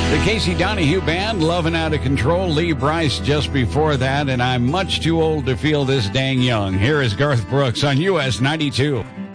The Casey Donahue Band, Lovin' Out of Control. Lee Brice just before that, and I'm much too old to feel this dang young. Here is Garth Brooks on US 92.